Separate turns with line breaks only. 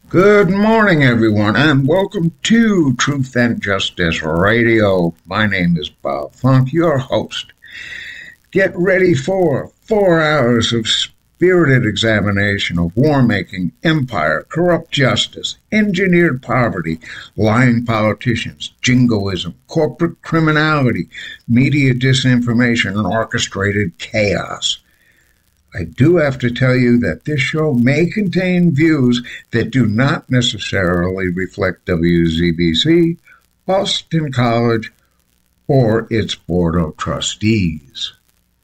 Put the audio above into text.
Good morning, everyone, and welcome to Truth and Justice Radio. My name is Bob Funk, your host. Get ready for 4 hours of spirited examination of war-making, empire, corrupt justice, engineered poverty, lying politicians, jingoism, corporate criminality, media disinformation, and orchestrated chaos. I do have to tell you that this show may contain views that do not necessarily reflect WZBC, Boston College, or its Board of Trustees.